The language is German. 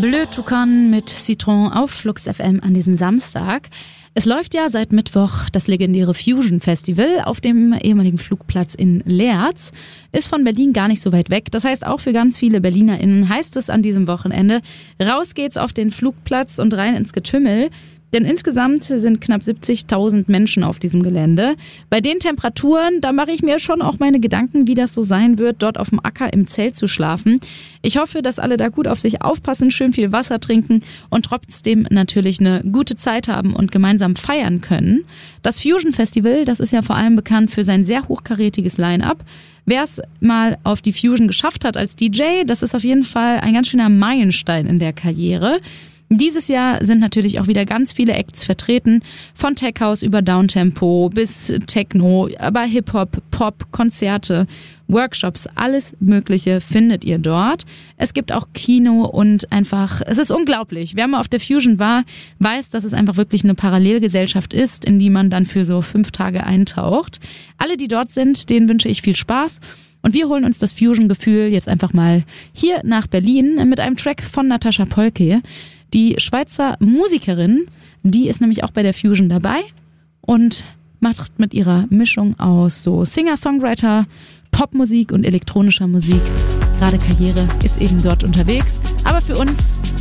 Bleu Toucan mit Citron auf Flux FM an diesem Samstag. Es läuft ja seit Mittwoch das legendäre Fusion Festival auf dem ehemaligen Flugplatz in Leerz. Ist von Berlin gar nicht so weit weg. Das heißt, auch für ganz viele BerlinerInnen heißt es an diesem Wochenende, raus geht's auf den Flugplatz und rein ins Getümmel. Denn insgesamt sind knapp 70.000 Menschen auf diesem Gelände. Bei den Temperaturen, da mache ich mir schon auch meine Gedanken, wie das so sein wird, dort auf dem Acker im Zelt zu schlafen. Ich hoffe, dass alle da gut auf sich aufpassen, schön viel Wasser trinken und trotzdem natürlich eine gute Zeit haben und gemeinsam feiern können. Das Fusion Festival, das ist ja vor allem bekannt für sein sehr hochkarätiges Line-Up. Wer es mal auf die Fusion geschafft hat als DJ, das ist auf jeden Fall ein ganz schöner Meilenstein in der Karriere. Dieses Jahr sind natürlich auch wieder ganz viele Acts vertreten, von Tech House über Downtempo bis Techno, aber Hip-Hop, Pop, Konzerte, Workshops, alles Mögliche findet ihr dort. Es gibt auch Kino und einfach, es ist unglaublich. Wer mal auf der Fusion war, weiß, dass es einfach wirklich eine Parallelgesellschaft ist, in die man dann für so 5 Tage eintaucht. Alle, die dort sind, denen wünsche ich viel Spaß. Und wir holen uns das Fusion-Gefühl jetzt einfach mal hier nach Berlin mit einem Track von Natascha Polke. Die Schweizer Musikerin, die ist nämlich auch bei der Fusion dabei und macht mit ihrer Mischung aus so Singer-Songwriter, Popmusik und elektronischer Musik. Gerade Karriere ist eben dort unterwegs. Aber für uns